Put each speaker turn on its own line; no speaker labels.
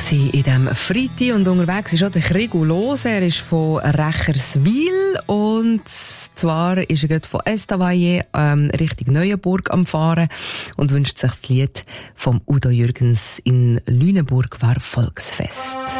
in diesem Freitag und unterwegs ist auch der Krigu los. Er ist von Recherswil und zwar ist er gerade von Estavayer Richtung Neuenburg am Fahren und wünscht sich das Lied vom Udo Jürgens in Lüneburg war Volksfest.